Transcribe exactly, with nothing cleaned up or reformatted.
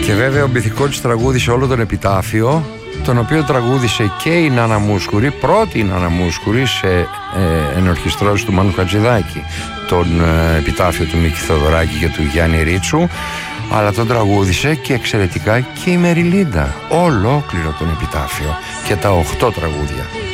Και βέβαια ο Μπιθικότσης τραγούδισε όλο τον επιτάφιο, τον οποίο τραγούδισε και η Νάνα Μούσκουρη, πρώτη η Νάνα Μούσκουρη σε ε, ενορχιστρώσεις του Μάνου Χατζηδάκη, τον ε, επιτάφιο του Μίκη Θεοδωράκη και του Γιάννη Ρίτσου, αλλά τον τραγούδισε και εξαιρετικά και η Μεριλίντα, ολόκληρο τον επιτάφιο και τα οχτώ τραγούδια.